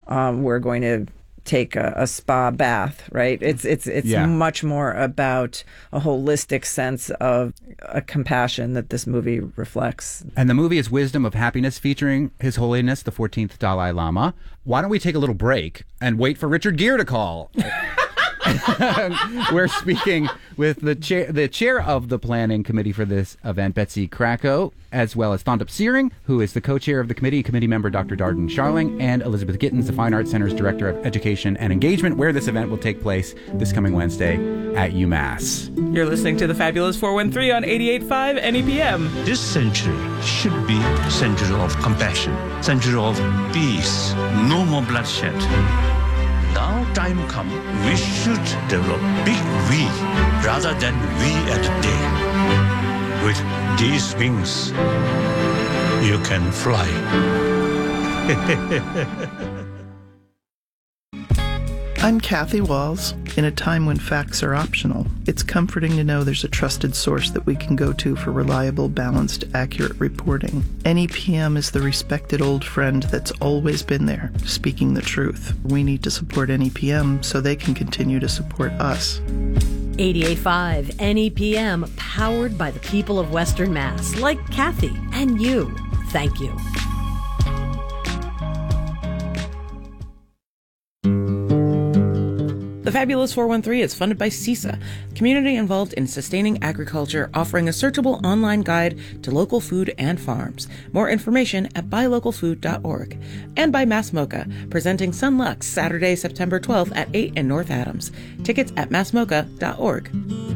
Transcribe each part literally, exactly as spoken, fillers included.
um, we're going to take a, a spa bath, right? It's it's it's yeah. much more about a holistic sense of a compassion that this movie reflects. And the movie is Wisdom of Happiness, featuring His Holiness the fourteenth Dalai Lama. Why don't we take a little break and wait for Richard Gere to call? We're speaking with the chair, the chair of the planning committee for this event, Betsy Krakow, as well as Thondup Searing, who is the co-chair of the committee, committee member Doctor Darden Sharling, and Elizabeth Gittins, the Fine Arts Center's Director of Education and Engagement, where this event will take place this coming Wednesday at UMass. You're listening to the Fabulous four one three on eighty-eight point five N E P M. This century should be century of compassion, century of peace, no more bloodshed. Now time come, we should develop big we rather than we at day. With these wings, you can fly. I'm Kathy Walls. In a time when facts are optional, it's comforting to know there's a trusted source that we can go to for reliable, balanced, accurate reporting. N E P M is the respected old friend that's always been there, speaking the truth. We need to support N E P M so they can continue to support us. eighty-eight point five N E P M, powered by the people of Western Mass, like Kathy and you. Thank you. The Fabulous four one three is funded by CISA, community involved in sustaining agriculture, offering a searchable online guide to local food and farms. More information at buy local food dot org. And by Mass Mocha, presenting Sunlux Saturday, September twelfth at eight in North Adams. Tickets at mass mocha dot org.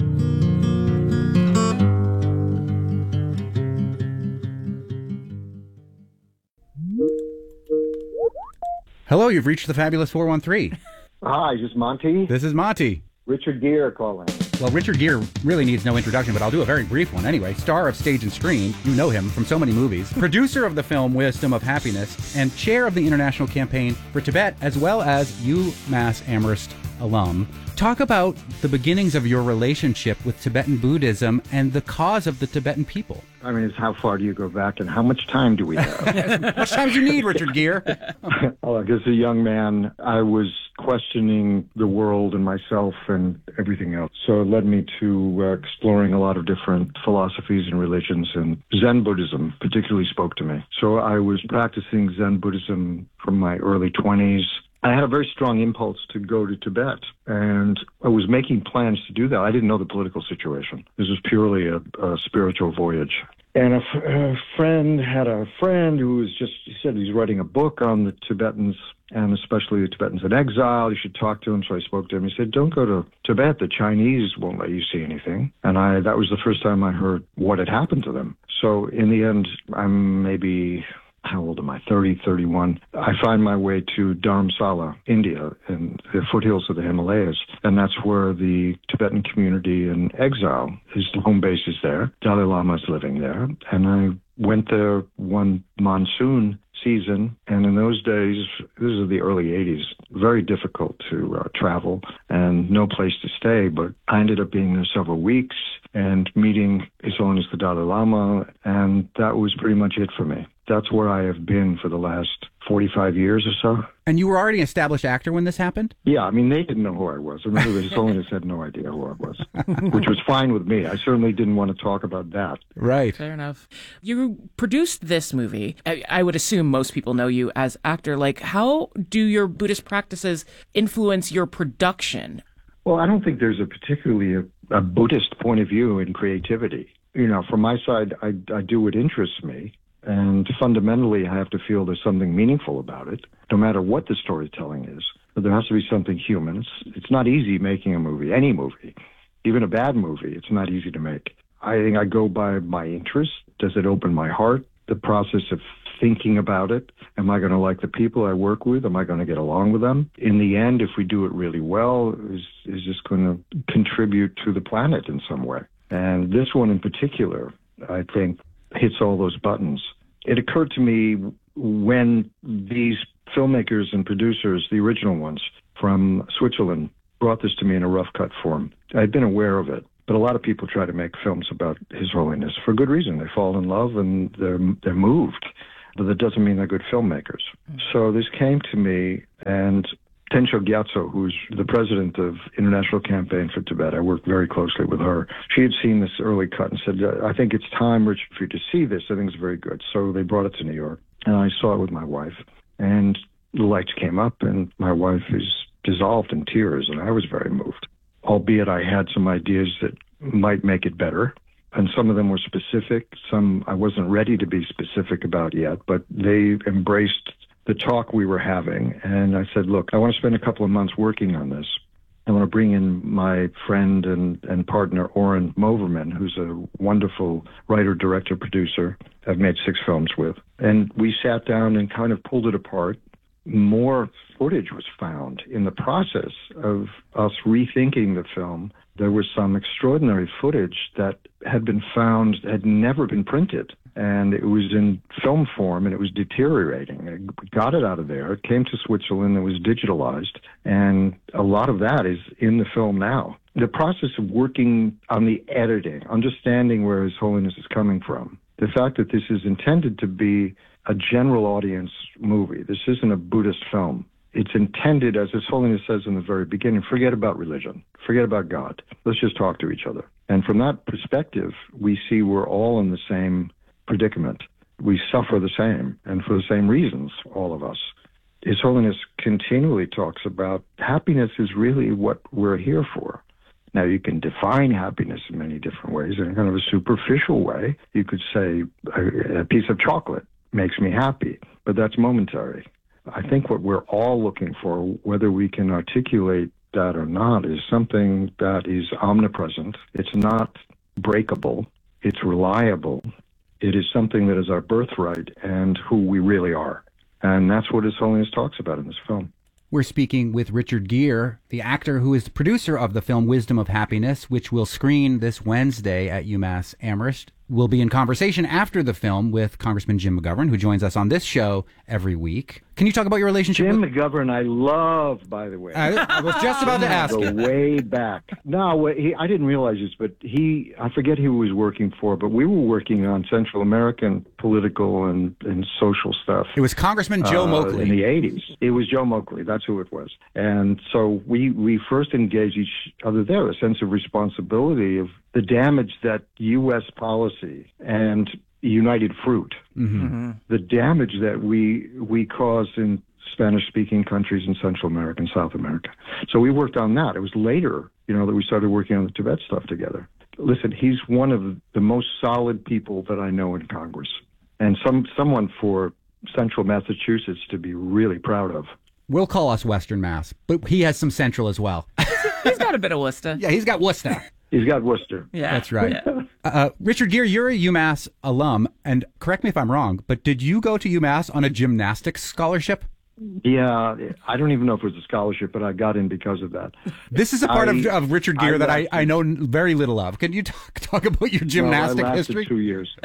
Hello, you've reached the Fabulous four one three. Hi, is this Monty? This is Monty. Richard Gere calling. Well, Richard Gere really needs no introduction, but I'll do a very brief one anyway. Star of stage and screen, you know him from so many movies. Producer of the film Wisdom of Happiness, and chair of the International Campaign for Tibet, as well as UMass Amherst alum. Talk about the beginnings of your relationship with Tibetan Buddhism and the cause of the Tibetan people. I mean, it's how far do you go back and how much time do we have? How much time do you need, Richard Gere? Oh, as a young man, I was questioning the world and myself and everything else. So it led me to uh, exploring a lot of different philosophies and religions, and Zen Buddhism particularly spoke to me. So I was practicing Zen Buddhism from my early twenties. I had a very strong impulse to go to Tibet, and I was making plans to do that. I didn't know the political situation. This was purely a, a spiritual voyage. And a, f- a friend had a friend who was just, he said he's writing a book on the Tibetans, and especially the Tibetans in exile. You should talk to him. So I spoke to him. He said, don't go to Tibet. The Chinese won't let you see anything. And I that was the first time I heard what had happened to them. So in the end, I'm maybe... how old am I? thirty, thirty-one. I find my way to Dharamsala, India, in the foothills of the Himalayas. And that's where the Tibetan community in exile, his home base is there. Dalai Lama is living there. And I went there one monsoon season. And in those days, this is the early eighties, very difficult to uh, travel and no place to stay. But I ended up being there several weeks and meeting His Holiness the Dalai Lama. And that was pretty much it for me. That's where I have been for the last forty-five years or so. And you were already an established actor when this happened? Yeah, I mean, they didn't know who I was. I remember His Holiness had no idea who I was, which was fine with me. I certainly didn't want to talk about that. Right. Fair enough. You produced this movie. I, I would assume most people know you as actor. Like, how do your Buddhist practices influence your production? Well, I don't think there's a particularly a, a Buddhist point of view in creativity. You know, from my side, I, I do what interests me. And fundamentally, I have to feel there's something meaningful about it, no matter what the storytelling is. But there has to be something human. It's, it's not easy making a movie, any movie, even a bad movie. It's not easy to make. I think I go by my interest. Does it open my heart? The process of thinking about it. Am I going to like the people I work with? Am I going to get along with them? In the end, if we do it really well, is is this going to contribute to the planet in some way? And this one in particular, I think, hits all those buttons. It occurred to me when these filmmakers and producers, the original ones from Switzerland, brought this to me in a rough cut form. I'd been aware of it, but a lot of people try to make films about His Holiness for good reason. They fall in love and they're they're moved, but that doesn't mean they're good filmmakers. So this came to me, And Tensho Gyatso, who's the president of International Campaign for Tibet, I worked very closely with her. She had seen this early cut and said, I think it's time, Richard, for you to see this. I think it's very good. So they brought it to New York, and I saw it with my wife. And the lights came up, and my wife is dissolved in tears, and I was very moved, albeit I had some ideas that might make it better. And some of them were specific. Some I wasn't ready to be specific about yet, but they embraced the talk we were having. And I said, look, I want to spend a couple of months working on this. I want to bring in my friend and, and partner, Oren Moverman, who's a wonderful writer, director, producer I've made six films with. And we sat down and kind of pulled it apart. More footage was found in the process of us rethinking the film. There was some extraordinary footage that had been found, had never been printed. And it was in film form, and it was deteriorating. I got it out of there. It came to Switzerland. It was digitalized. And a lot of that is in the film now. The process of working on the editing, understanding where His Holiness is coming from, the fact that this is intended to be a general audience movie. This isn't a Buddhist film. It's intended, as His Holiness says in the very beginning, forget about religion, forget about God. Let's just talk to each other. And from that perspective, we see we're all in the same predicament. We suffer the same, and for the same reasons, all of us. His Holiness continually talks about happiness is really what we're here for. Now, you can define happiness in many different ways. In kind of a superficial way, you could say a, a piece of chocolate makes me happy, but that's momentary. I think what we're all looking for, whether we can articulate that or not, is something that is omnipresent. It's not breakable. It's reliable. It is something that is our birthright and who we really are. And that's what His Holiness talks about in this film. We're speaking with Richard Gere, the actor who is the producer of the film Wisdom of Happiness, which will screen this Wednesday at UMass Amherst. We'll be in conversation after the film with Congressman Jim McGovern, who joins us on this show every week. Can you talk about your relationship Jim with... McGovern, I love, by the way. I, I was just about to ask go you. way back. No, he, I didn't realize this, but he, I forget who he was working for, but we were working on Central American political and, and social stuff. It was Congressman Joe uh, Moakley. In the eighties. It was Joe Moakley. That's who it was. And so we, we first engaged each other there, a sense of responsibility of the damage that U S policy and United Fruit, Mm-hmm. Mm-hmm. the damage that we we caused in Spanish-speaking countries in Central America and South America. So we worked on that. It was later, you know, that we started working on the Tibet stuff together. Listen, he's one of the most solid people that I know in Congress, and some someone for Central Massachusetts to be really proud of. We'll call us Western Mass, but he has some Central as well. He's got a bit of Worcester. Yeah, he's got Worcester. He's got Worcester. Yeah, That's right. Yeah. Uh, Richard Gere, you're a UMass alum, and correct me if I'm wrong, but did you go to UMass on a gymnastics scholarship? Yeah, I don't even know if it was a scholarship, but I got in because of that. This is a part I, of, of Richard Gere I that I, lasted, I know very little of. Can you talk, talk about your gymnastic well, I lasted history? Two years.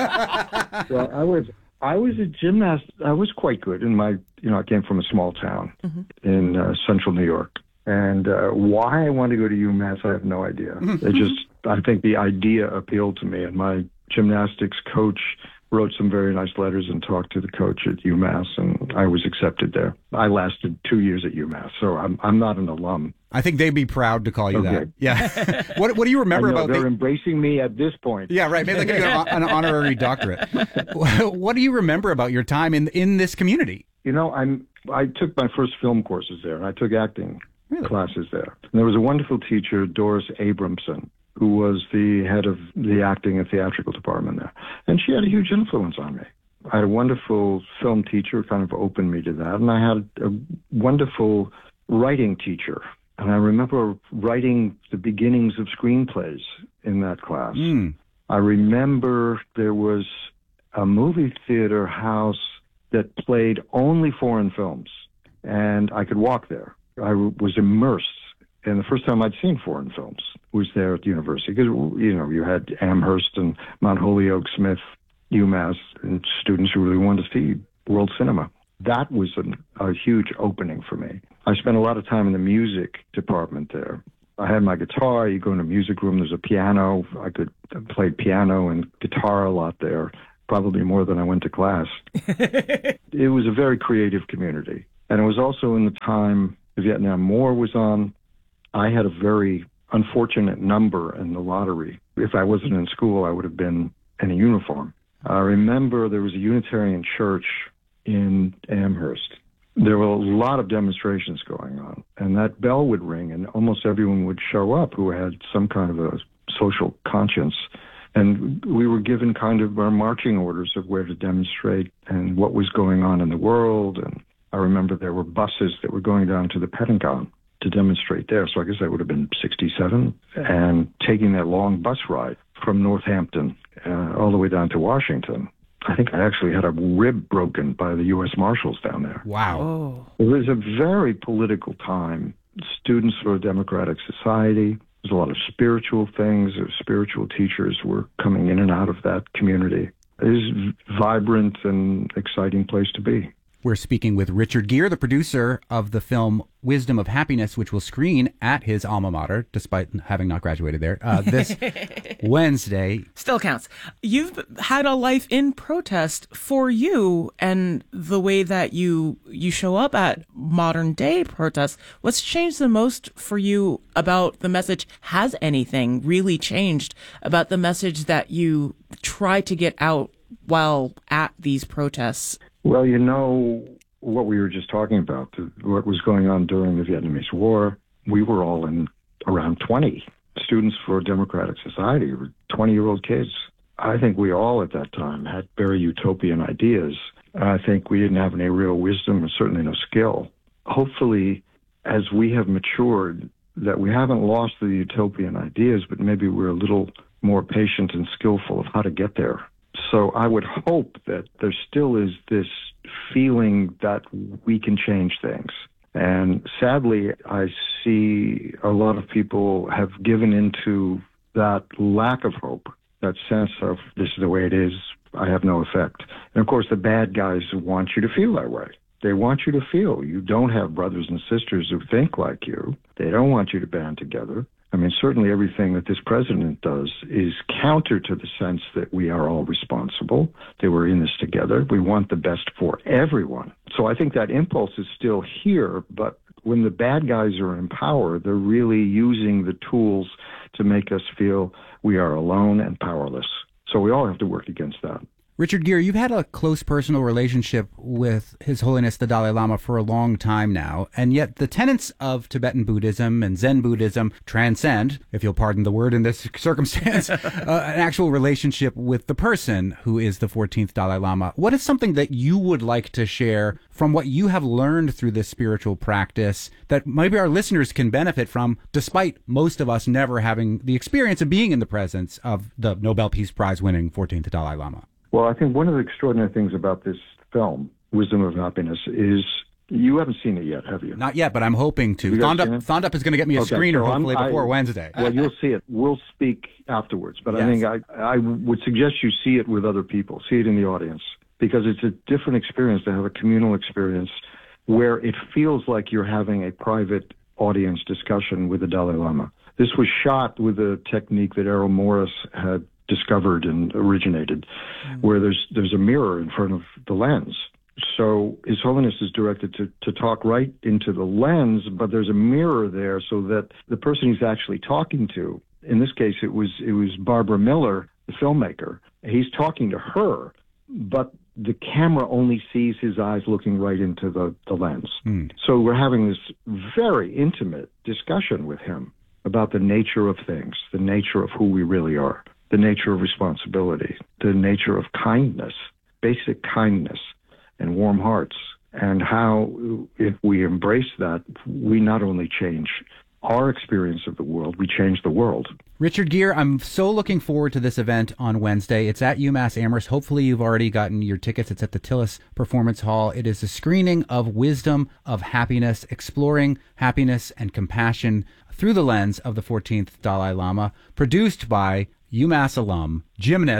Well, I was I was a gymnast. I was quite good in my. You know, I came from a small town mm-hmm. in uh, central New York, and uh, why I wanted to go to UMass, I have no idea. It just, I think the idea appealed to me, and my gymnastics coach wrote some very nice letters and talked to the coach at UMass, and I was accepted there. I lasted two years at UMass, so I'm I'm not an alum. I think they'd be proud to call you Okay. that. Yeah. what What do you remember I know, about? they're the, embracing me at this point. Yeah, right. Maybe they give you an, an honorary doctorate. What do you remember about your time in in this community? You know, I'm I took my first film courses there, and I took acting Really? classes there. And there was a wonderful teacher, Doris Abramson, who was the head of the acting and theatrical department there. And she had a huge influence on me. I had a wonderful film teacher who kind of opened me to that. And I had a wonderful writing teacher. And I remember writing the beginnings of screenplays in that class. Mm. I remember there was a movie theater house that played only foreign films. And I could walk there. I was immersed. And the first time I'd seen foreign films was there at the university. Because, you know, you had Amherst and Mount Holyoke, Smith, UMass, and students who really wanted to see world cinema. That was an, a huge opening for me. I spent a lot of time in the music department there. I had my guitar. You go in a music room, there's a piano. I could play piano and guitar a lot there, probably more than I went to class. It was a very creative community. And it was also in the time the Vietnam War was on. I had a very unfortunate number in the lottery. If I wasn't in school, I would have been in a uniform. I remember there was a Unitarian church in Amherst. There were a lot of demonstrations going on, and that bell would ring, and almost everyone would show up who had some kind of a social conscience. And we were given kind of our marching orders of where to demonstrate and what was going on in the world. And I remember there were buses that were going down to the Pentagon to demonstrate there. So I guess I would have been sixty-seven, and taking that long bus ride from Northampton uh, all the way down to Washington. I think I actually had a rib broken by the U S Marshals down there. Wow. Oh. It was a very political time. Students for a Democratic Society. There's a lot of spiritual things. Spiritual teachers were coming in and out of that community. It is a vibrant and exciting place to be. We're speaking with Richard Gere, the producer of the film Wisdom of Happiness, which will screen at his alma mater, despite having not graduated there, uh, this Wednesday. Still counts. You've had a life in protest for you, and the way that you you show up at modern day protests. What's changed the most for you about the message? Has anything really changed about the message that you try to get out while at these protests? Well, you know, what we were just talking about, what was going on during the Vietnamese War, we were all in around twenty. Students for a Democratic Society were twenty-year-old kids. I think we all at that time had very utopian ideas. I think we didn't have any real wisdom and certainly no skill. Hopefully, as we have matured, that we haven't lost the utopian ideas, but maybe we're a little more patient and skillful of how to get there. So I would hope that there still is this feeling that we can change things. And sadly, I see a lot of people have given into that lack of hope, that sense of this is the way it is, I have no effect. And of course, the bad guys want you to feel that way. They want you to feel you don't have brothers and sisters who think like you. They don't want you to band together. I mean, certainly everything that this president does is counter to the sense that we are all responsible, that we're in this together. We want the best for everyone. So I think that impulse is still here, but when the bad guys are in power, they're really using the tools to make us feel we are alone and powerless. So we all have to work against that. Richard Gere, you've had a close personal relationship with His Holiness the Dalai Lama for a long time now, and yet the tenets of Tibetan Buddhism and Zen Buddhism transcend, if you'll pardon the word in this circumstance, uh, an actual relationship with the person who is the fourteenth Dalai Lama. What is something that you would like to share from what you have learned through this spiritual practice that maybe our listeners can benefit from, despite most of us never having the experience of being in the presence of the Nobel Peace Prize winning fourteenth Dalai Lama? Well, I think one of the extraordinary things about this film, Wisdom of Happiness, is you haven't seen it yet, have you? Not yet, but I'm hoping to. You Thondup, seen it? Thondup is going to get me a Okay, screener so hopefully I'm- before I- Wednesday. Well, you'll see it. We'll speak afterwards. But Yes. I think I, I would suggest you see it with other people, see it in the audience, because it's a different experience to have a communal experience where it feels like you're having a private audience discussion with the Dalai Lama. This was shot with a technique that Errol Morris had discovered and originated, mm. where there's there's a mirror in front of the lens. So His Holiness is directed to, to talk right into the lens, but there's a mirror there so that the person he's actually talking to, in this case it was it was Barbara Miller, the filmmaker, he's talking to her, but the camera only sees his eyes looking right into the, the lens. Mm. So we're having this very intimate discussion with him about the nature of things, the nature of who we really are, the nature of responsibility, the nature of kindness, basic kindness and warm hearts, and how if we embrace that, we not only change our experience of the world, we change the world. Richard Gere, I'm so looking forward to this event on Wednesday. It's at UMass Amherst. Hopefully you've already gotten your tickets. It's at the Tillis Performance Hall. It is a screening of Wisdom of Happiness, exploring happiness and compassion through the lens of the fourteenth Dalai Lama, produced by UMass alum, gymnast,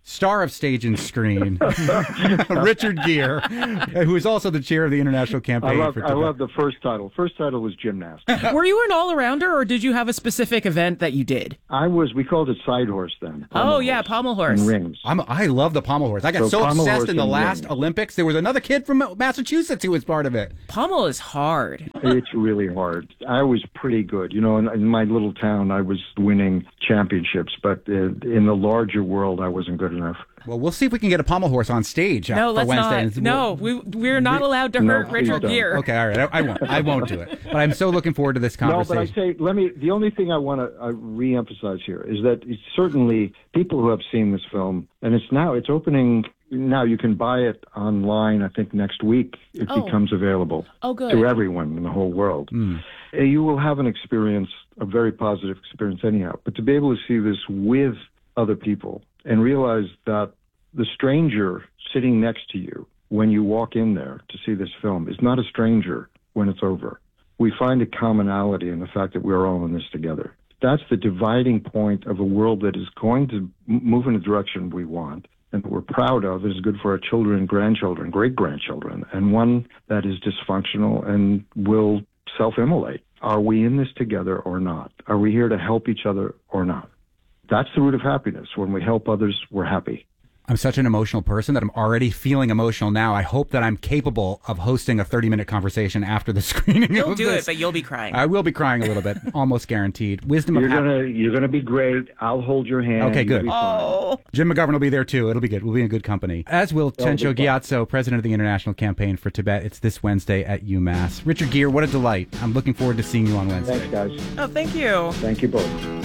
Star of stage and screen, Richard Gere, who is also the chair of the international campaign. I love, for I love the first title. First title was gymnast. Were you an all-arounder, or did you have a specific event that you did? I was, we called it side horse then. Oh, yeah, pommel horse. And rings. I'm, I love the pommel horse. I got so, So pommel obsessed horse in the and last rings. Olympics. There was another kid from Massachusetts who was part of it. Pommel is hard. It's really hard. I was pretty good. You know, in, in my little town, I was winning championships, but uh, in the larger world, I wasn't good enough. Well, we'll see if we can get a pommel horse on stage uh, No, for let's Wednesday. not. No, we, we're not allowed to No, hurt please Richard don't. Gere. Okay, all right. I, I won't. I won't do it. But I'm so looking forward to this No, conversation. but I say, let me, the only thing I want to uh, re-emphasize here is that it's certainly people who have seen this film, and it's now, it's opening, now you can buy it online, I think next week it Oh. becomes available Oh, good. to everyone in the whole world. Mm. Uh, You will have an experience, a very positive experience anyhow, but to be able to see this with other people and realize that the stranger sitting next to you when you walk in there to see this film is not a stranger when it's over. We find a commonality in the fact that we're all in this together. That's the dividing point of a world that is going to m- move in a direction we want and that we're proud of, is good for our children, grandchildren, great-grandchildren, and one that is dysfunctional and will self-immolate. Are we in this together or not? Are we here to help each other or not? That's the root of happiness. When we help others, we're happy. I'm such an emotional person that I'm already feeling emotional now. I hope that I'm capable of hosting a thirty-minute conversation after the screening You'll of do this. it, but you'll be crying. I will be crying a little bit, almost guaranteed. Wisdom You're of hap- gonna, you're gonna be great. I'll hold your hand. Okay, good. You'll be fine. Oh. Jim McGovern will be there too. It'll be good. We'll be in good company. As will That'll Tencho be fun. Gyatso, president of the International Campaign for Tibet. It's this Wednesday at UMass. Richard Gere, what a delight. I'm looking forward to seeing you on Wednesday. Thanks, guys. Oh, thank you. Thank you both.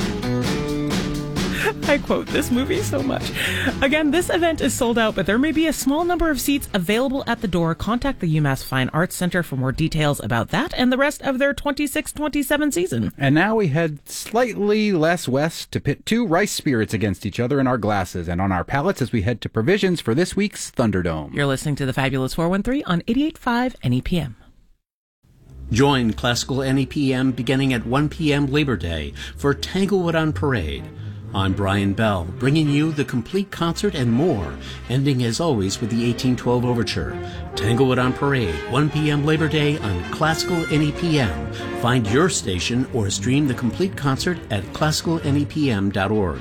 I quote this movie so much. Again, this event is sold out, but there may be a small number of seats available at the door. Contact the UMass Fine Arts Center for more details about that and the rest of their twenty-six twenty-seven season. And now we head slightly less west to pit two rice spirits against each other in our glasses and on our palates as we head to provisions for this week's Thunderdome. You're listening to the Fabulous four one three on eighty-eight point five N E P M. Join Classical N E P M beginning at one p.m. Labor Day for Tanglewood on Parade. I'm Brian Bell, bringing you the complete concert and more, ending as always with the eighteen twelve Overture. Tanglewood on Parade, one p.m. Labor Day on Classical N E P M. Find your station or stream the complete concert at classical N E P M dot org.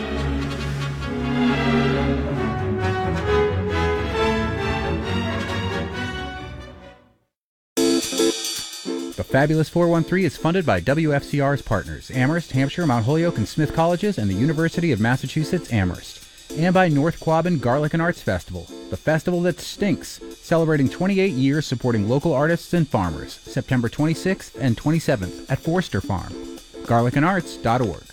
The Fabulous four one three is funded by W F C R's partners, Amherst, Hampshire, Mount Holyoke, and Smith Colleges, and the University of Massachusetts, Amherst. And by North Quabbin Garlic and Arts Festival, the festival that stinks, celebrating twenty-eight years supporting local artists and farmers, September twenty-sixth and twenty-seventh at Forster Farm. garlic and arts dot org.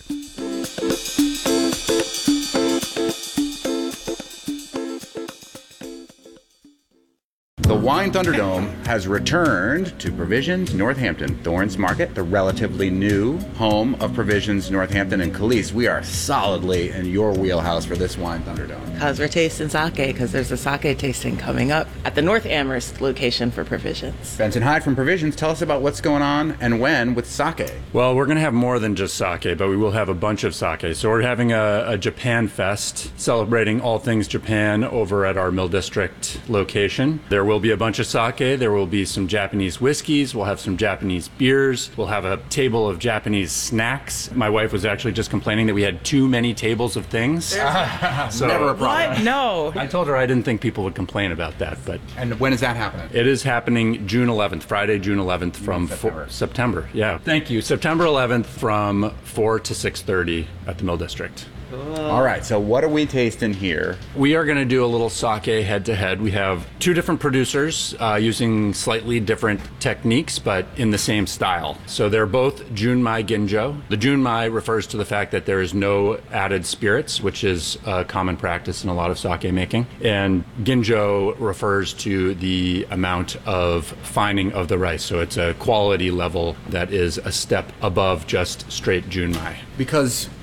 The Wine Thunderdome has returned to Provisions Northampton, Thorns Market, the relatively new home of Provisions Northampton and Khalees. We are solidly in your wheelhouse for this Wine Thunderdome. Because we're tasting sake, because there's a sake tasting coming up at the North Amherst location for Provisions. Benson Hyde from Provisions, tell us about what's going on and when with sake. Well, we're going to have more than just sake, but we will have a bunch of sake. So we're having a, a Japan Fest, celebrating all things Japan over at our Mill District location. There will be a bunch of sake. There will be some Japanese whiskeys. We'll have some Japanese beers. We'll have a table of Japanese snacks. My wife was actually just complaining that we had too many tables of things. So Never a problem. What? No. I told her I didn't think people would complain about that, but And when is that happening? it is happening June eleventh, Friday, June eleventh from September. four, September. Yeah. Thank you. September eleventh from four to six thirty at the Mill District. All right, so what are we tasting here? We are going to do a little sake head-to-head. We have two different producers uh, using slightly different techniques, but in the same style. So they're both Junmai Ginjo. The Junmai refers to the fact that there is no added spirits, which is a common practice in a lot of sake making. And Ginjo refers to the amount of fining of the rice. So it's a quality level that is a step above just straight Junmai. Because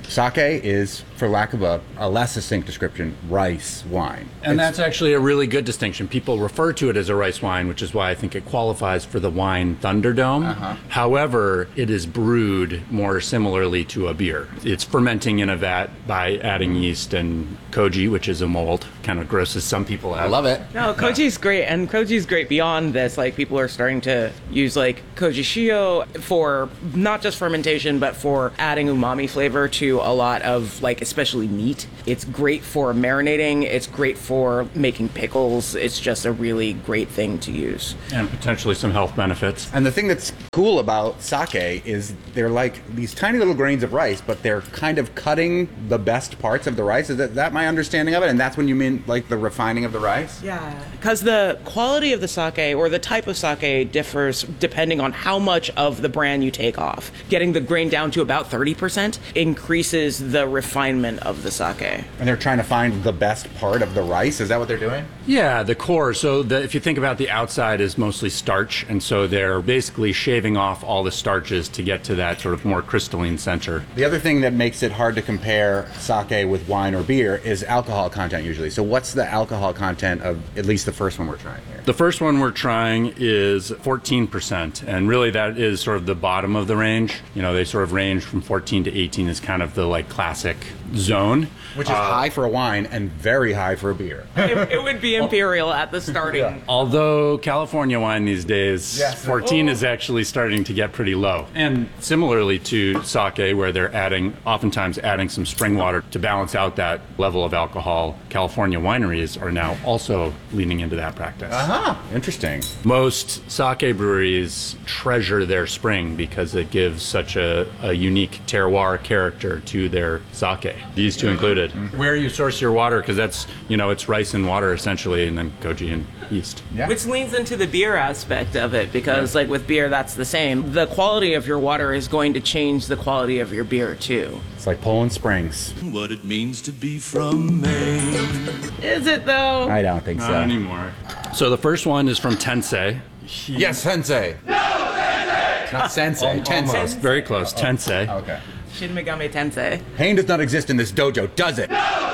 Sake is, for lack of a, a less succinct description, rice wine. And It's- that's actually a really good distinction. People refer to it as a rice wine, which is why I think it qualifies for the wine Thunderdome. Uh-huh. However, it is brewed more similarly to a beer. It's fermenting in a vat by adding yeast and koji, which is a mold. Kind of grosses some people out. I love it. No, koji's great, and koji's great beyond this. Like, people are starting to use, like, koji shio for not just fermentation, but for adding umami flavor to a lot of, like, especially meat. It's great for marinating. It's great for making pickles. It's just a really great thing to use. And potentially some health benefits. And the thing that's cool about sake is they're like these tiny little grains of rice, but they're kind of cutting the best parts of the rice. Is that, that my understanding of it? And that's when you mean like the refining of the rice? Yeah. Because the quality of the sake or the type of sake differs depending on how much of the bran you take off. Getting the grain down to about thirty percent increases the refinement of the sake. And they're trying to find the best part of the rice? Is that what they're doing? Yeah, the core. So the, if you think about the outside is mostly starch, and so they're basically shaving off all the starches to get to that sort of more crystalline center. The other thing that makes it hard to compare sake with wine or beer is alcohol content usually. So what's the alcohol content of at least the first one we're trying here? The first one we're trying is fourteen percent, and really that is sort of the bottom of the range. You know, they sort of range from fourteen to eighteen is kind of the like classic zone. Which is uh, high for a wine and very high for a beer. It, it would be imperial at the starting. Yeah. Although California wine these days, yes. fourteen oh. is actually starting to get pretty low. And similarly to sake, where they're adding, oftentimes adding some spring water to balance out that level of alcohol, California wineries are now also leaning into that practice. Uh-huh. Interesting. Most sake breweries treasure their spring because it gives such a, a unique terroir character to their sake. These two included. Mm-hmm. Where you source your water, because that's, you know, it's rice and water essentially, and then koji and yeast. Yeah. Which leans into the beer aspect of it, because yeah. like with beer, that's the same. The quality of your water is going to change the quality of your beer too. It's like Poland Springs. What it means to be from Maine. Is it though? I don't think so. Not anymore. So the first one is from Tensei. He... Yes, Tensei. No, Tensei! Not Sensei, Al- Tensei. Almost. Very close. Oh, Tensei. Okay. Shin Megami Tensei. Pain does not exist in this dojo, does it? No,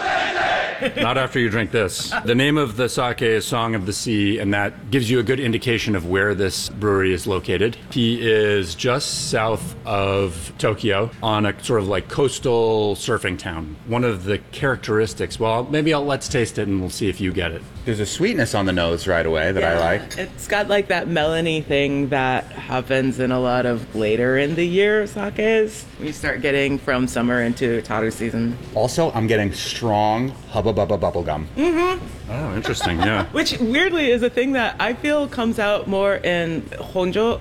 Not after you drink this. The name of the sake is Song of the Sea, and that gives you a good indication of where this brewery is located. He is just south of Tokyo on a sort of like coastal surfing town. One of the characteristics, well, maybe I'll let's taste it and we'll see if you get it. There's a sweetness on the nose right away that yeah, I like. It's got like that melony thing that happens in a lot of later in the year sakes. You start getting from summer into Taru season. Also, I'm getting strong Hubba Bubba bubblegum. Mm-hmm. Oh, interesting, yeah. Which weirdly is a thing that I feel comes out more in Honjo,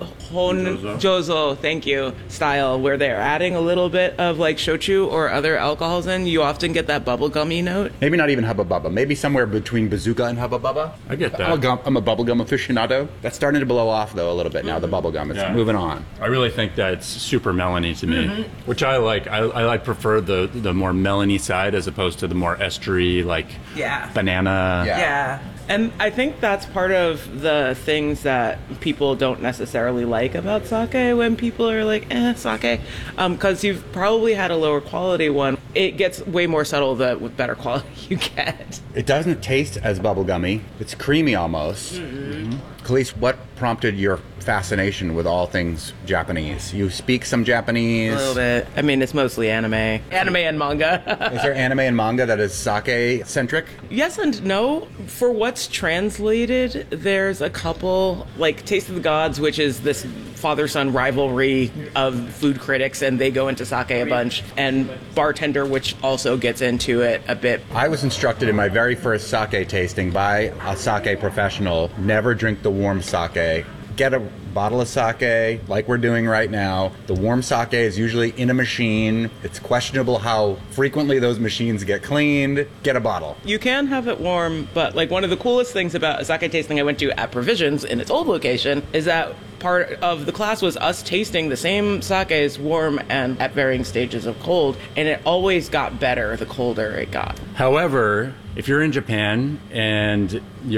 Honjozo, thank you, style, where they're adding a little bit of like shochu or other alcohols in. You often get that bubblegummy note. Maybe not even Hubba Bubba. Maybe somewhere between Bazooka and Hubba Bubba. I get that. I'm a, gum, I'm a bubblegum aficionado. That's starting to blow off though a little bit now, the bubblegum. It's yeah. moving on. I really think that it's super melony to me, mm-hmm. which I like. I, I like prefer the, the more melony side as opposed to the more estery, like yeah. banana. Yeah. yeah. And I think that's part of the things that people don't necessarily like about sake when people are like, eh, sake. Because um, you've probably had a lower quality one. It gets way more subtle the with better quality you get. It doesn't taste as bubblegummy. It's creamy almost. Mm-hmm. Mm-hmm. Khalees, what prompted your fascination with all things Japanese? You speak some Japanese? A little bit. I mean, it's mostly anime. Anime and manga. Is there anime and manga that is sake-centric? Yes and no. For what's translated, there's a couple, like Taste of the Gods, which is this father-son rivalry of food critics, and they go into sake a bunch, and Bartender, which also gets into it a bit. I was instructed in my very first sake tasting by a sake professional, never drink the warm sake. Get a bottle of sake, like we're doing right now. The warm sake is usually in a machine. It's questionable how frequently those machines get cleaned. Get a bottle. You can have it warm, but like one of the coolest things about a sake tasting I went to at Provisions in its old location is that part of the class was us tasting the same sakes warm and at varying stages of cold, and it always got better the colder it got. However, if you're in Japan and you're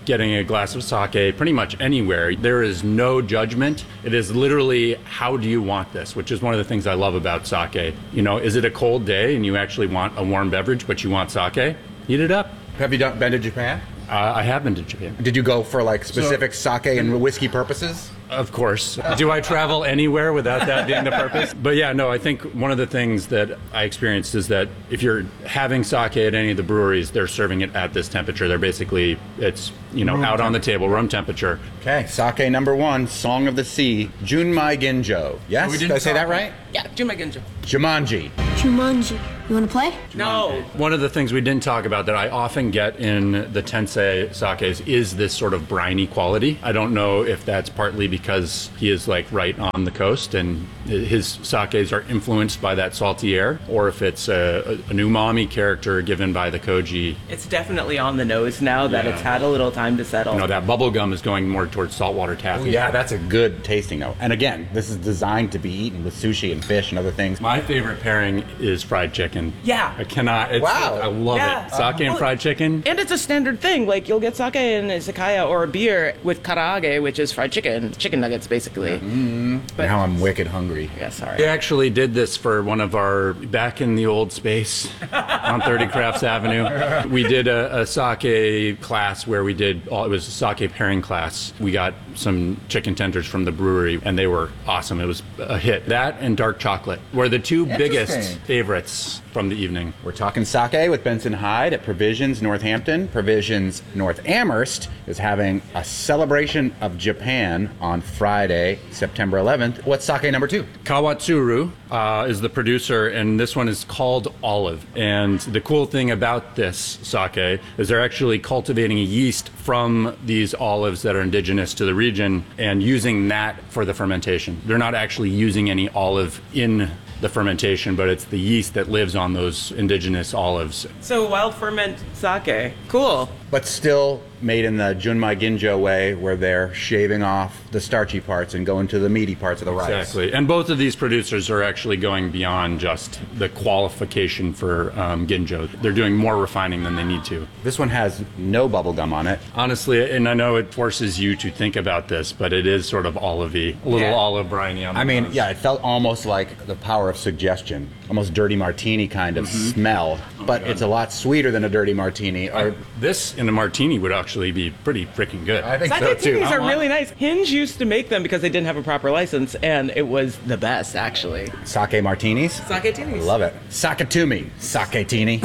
getting a glass of sake pretty much anywhere. There is no judgment. It is literally, how do you want this? Which is one of the things I love about sake. You know, is it a cold day and you actually want a warm beverage, but you want sake? Heat it up. Have you done, been to Japan? Uh, I have been to Japan. Did you go for like specific so, sake and whiskey purposes? Of course. Do I travel anywhere without that being the purpose? But yeah, no, I think one of the things that I experienced is that if you're having sake at any of the breweries, they're serving it at this temperature. They're basically, it's, you know, room out on the table, room temperature. Okay, sake number one, Song of the Sea, Junmai Ginjo. Yes? Oh, Did I say that right? Yeah, Junmai Ginjo. Jumanji. Jumanji. You want to play? No. One of the things we didn't talk about that I often get in the Tensei sakes is this sort of briny quality. I don't know if that's partly because he is like right on the coast and his sakes are influenced by that salty air, or if it's a, an umami character given by the koji. It's definitely on the nose now that Yeah. it's had a little time to settle. You know, that bubble gum is going more towards saltwater taffy. Oh, yeah, that's a good tasting note. And again, this is designed to be eaten with sushi and fish and other things. My favorite pairing is fried chicken. Yeah. I cannot. It's, Wow. I love Yeah. it. Sake and Well, fried chicken. And it's a standard thing. Like, you'll get sake in a izakaya or a beer with karaage, which is fried chicken. Chicken nuggets, basically. Mm-hmm. But- Now I'm wicked hungry. Yeah, sorry. We actually did this for one of our, back in the old space on thirty Crafts Avenue. We did a, a sake class where we did, all, it was a sake pairing class. We got some chicken tenders from the brewery and they were awesome. It was a hit. That and dark chocolate were the two biggest Interesting. favorites from the evening. We're talking sake with Benson Hyde at Provisions Northampton. Provisions North Amherst is having a celebration of Japan on Friday, September eleventh. What's sake number two? Kawatsuru uh, is the producer, and this one is called Olive. And the cool thing about this sake is they're actually cultivating a yeast from these olives that are indigenous to the region and using that for the fermentation. They're not actually using any olive in the fermentation, but it's the yeast that lives on those indigenous olives. So, wild ferment sake. Cool. But still made in the Junmai Ginjo way, where they're shaving off the starchy parts and going to the meaty parts of the rice. Exactly. And both of these producers are actually going beyond just the qualification for um, Ginjo. They're doing more refining than they need to. This one has no bubble gum on it. Honestly, and I know it forces you to think about this, but it is sort of olive-y, a little Yeah. olive briny on the I mean, nose. yeah, it felt almost like the power of suggestion, almost dirty martini kind of Mhm. smell, but it's a lot sweeter than a dirty martini. Or This in a martini would actually be pretty freaking good. I think Sake so too. tinis are really nice. Hinge used to make them because they didn't have a proper license, and it was the best, actually. Sake martinis? Sake tinis. Love it. Sakatumi. Sake tini.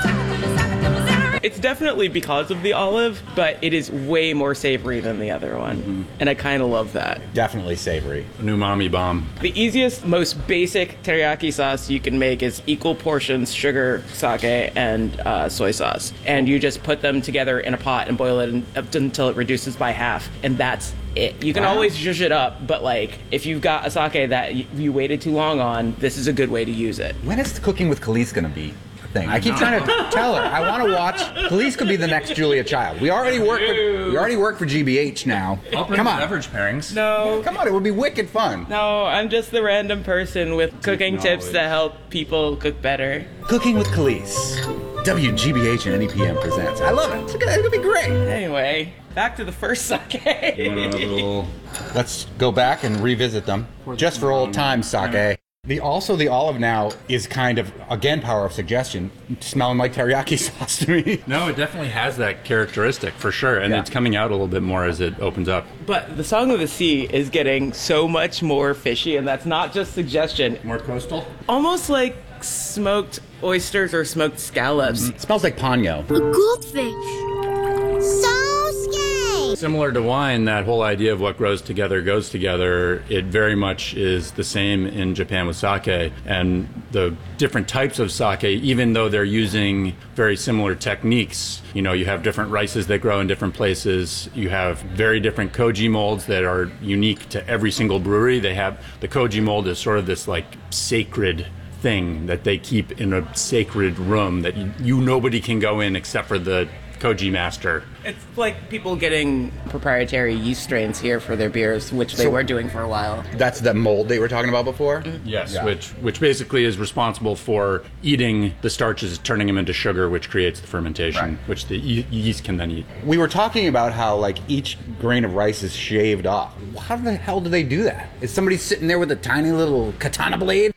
It's definitely because of the olive, but it is way more savory than the other one. Mm-hmm. And I kind of love that. Definitely savory. An umami bomb. The easiest, most basic teriyaki sauce you can make is equal portions sugar, sake, and uh, soy sauce. And you just put them together in a pot and boil it in, up until it reduces by half. And that's it. You can Wow. always zhuzh it up, but like if you've got a sake that y- you waited too long on, this is a good way to use it. When is the Cooking with Khalees going to be a thing? I keep trying to tell her. I want to watch. Khalees could be the next Julia Child. We already work. For, we already work for G B H now. Come on. Beverage pairings. No. Come on. It would be wicked fun. No, I'm just the random person with cooking tips knowledge. that help people cook better. Cooking with Khalees. W G B H and N E P M presents. I love it. It's gonna, it's gonna be great. Anyway, back to the first sake. Let's go back and revisit them, just for old times, sake. The also the olive now is kind of again power of suggestion, smelling like teriyaki sauce to me. No, it definitely has that characteristic for sure, and Yeah. it's coming out a little bit more as it opens up. But the Song of the Sea is getting so much more fishy, and that's not just suggestion. More coastal? Almost like smoked oysters or smoked scallops. It smells like panyo. A goldfish. So scary. Similar to wine, that whole idea of what grows together goes together, it very much is the same in Japan with sake. And the different types of sake, even though they're using very similar techniques, you know, you have different rices that grow in different places. You have very different koji molds that are unique to every single brewery. They have, the koji mold is sort of this like sacred thing that they keep in a sacred room that you, you nobody can go in except for the Koji Master. It's like people getting proprietary yeast strains here for their beers, which they So- were doing for a while. That's the mold they were talking about before? Yes, Yeah. which which basically is responsible for eating the starches, turning them into sugar, which creates the fermentation, Right. which the ye- yeast can then eat. We were talking about how, like, each grain of rice is shaved off. How the hell do they do that? Is somebody sitting there with a tiny little katana blade?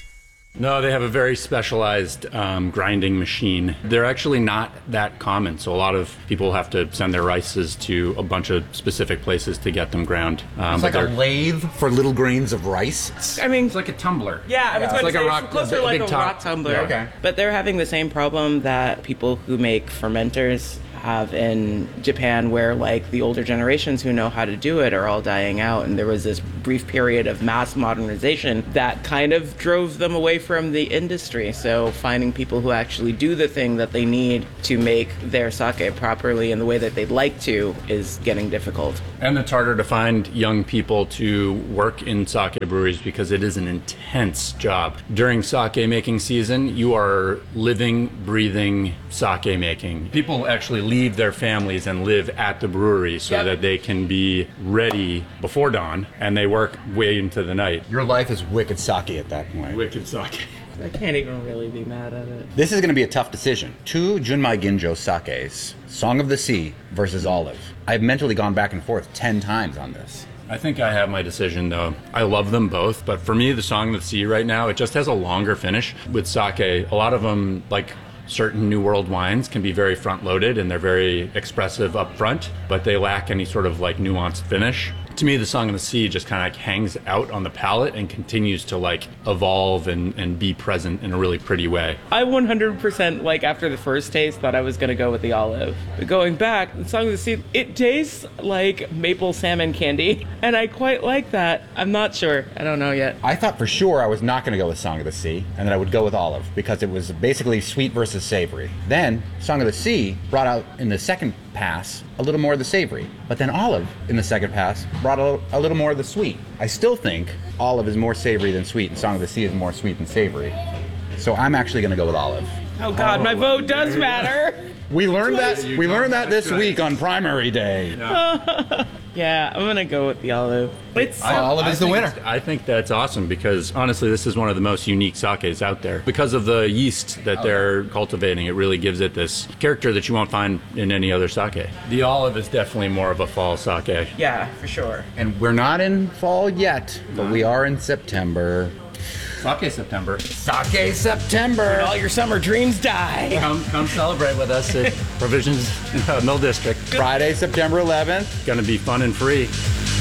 No, they have a very specialized um, grinding machine. They're actually not that common, so a lot of people have to send their rices to a bunch of specific places to get them ground. Um, It's but like a they're- lathe for little grains of rice? I mean, It's like a tumbler. yeah, I was Yeah. going It's to like say a it's rock- closer a to like big a top. rock tumbler. Yeah, okay. But they're having the same problem that people who make fermenters have in Japan, where like the older generations who know how to do it are all dying out, and there was this brief period of mass modernization that kind of drove them away from the industry. So finding people who actually do the thing that they need to make their sake properly in the way that they'd like to is getting difficult. And it's harder to find young people to work in sake breweries because it is an intense job. During sake making season, you are living, breathing sake making. People actually leave their families and live at the brewery so Yep. that they can be ready before dawn, and they work way into the night. Your life is wicked sake at that point. Wicked sake. I can't even really be mad at it. This is going to be a tough decision. Two Junmai Ginjo sakes, Song of the Sea versus Olive. I've mentally gone back and forth ten times on this. I think I have my decision, though. I love them both, but for me, the Song of the Sea right now, it just has a longer finish. With sake, a lot of them, like certain New World wines, can be very front-loaded, and they're very expressive up front, but they lack any sort of like nuanced finish. To me, the Song of the Sea just kind of like hangs out on the palate and continues to like evolve and, and be present in a really pretty way. I one hundred percent, like, after the first taste, thought I was going to go with the olive. But going back, the Song of the Sea, it tastes like maple salmon candy, and I quite like that. I'm not sure. I don't know yet. I thought for sure I was not going to go with Song of the Sea, and that I would go with Olive, because it was basically sweet versus savory. Then, Song of the Sea brought out in the second pass a little more of the savory. But then Olive, in the second pass, brought a, a little more of the sweet. I still think Olive is more savory than sweet, and Song of the Sea is more sweet than savory. So I'm actually going to go with Olive. Oh, God, my vote does matter. We learned that we learned that this week on Primary Day. Yeah, I'm going to go with the olive. It's I- Olive I is the think winner. it's- I think that's awesome because honestly, this is one of the most unique sakes out there. Because of the yeast that they're cultivating, it really gives it this character that you won't find in any other sake. The olive is definitely more of a fall sake. Yeah, for sure. And we're not in fall yet, but we are in September. Sake September. Sake September. All your summer dreams die. Come, come celebrate with us at Provisions uh, Mill District. Friday, September eleventh. Gonna be fun and free.